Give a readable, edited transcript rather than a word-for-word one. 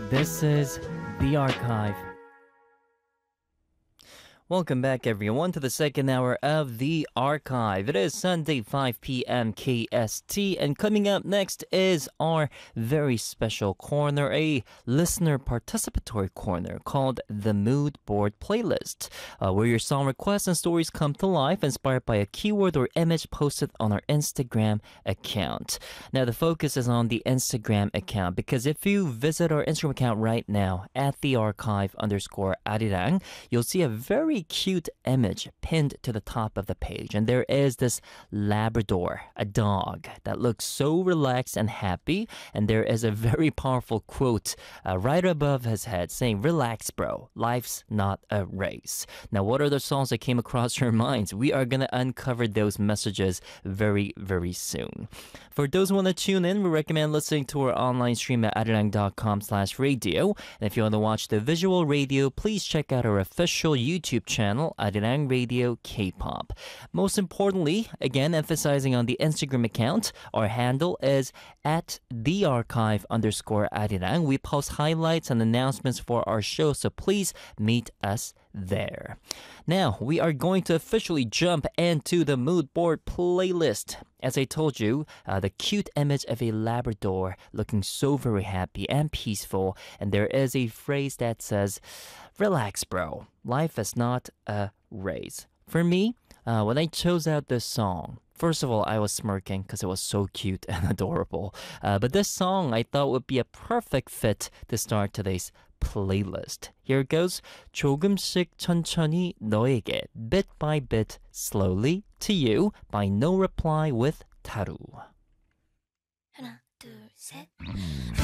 This is The Archive. Welcome back, everyone, to the second hour of The Archive. It is Sunday, 5 p.m. KST, and coming up next is our very special corner, a listener participatory corner called the Mood Board Playlist, where your song requests and stories come to life, inspired by a keyword or image posted on our Instagram account. Now, the focus is on the Instagram account, because if you visit our Instagram account right now, at thearchive_arirang, you'll see a very cute image pinned to the top of the page, and there is this Labrador, a dog that looks so relaxed and happy, and there is a very powerful quote right above his head saying, "Relax, bro, life's not a race." Now, what are the songs that came across your minds? We are gonna uncover those messages very, very soon. For those who want to tune in, we recommend listening to our online stream at arirang.com/radio, and if you want to watch the visual radio, please check out our official YouTube channel, Arirang Radio K-pop. Most importantly, again, emphasizing on the Instagram account, our handle is at thearchive_arirang. We post highlights and announcements for our show, so please meet us there. Now, we are going to officially jump into the Mood Board Playlist. As I told you, the cute image of a Labrador looking so very happy and peaceful, and there is a phrase that says, "Relax, bro. Life is not a race." For me, when I chose out this song, first of all, I was smirking because it was so cute and adorable. But this song I thought would be a perfect fit to start today's playlist. Here it goes. 조금씩 천천히 너에게, bit by bit, slowly to you by No Reply with Taru. 하나, 둘, 셋.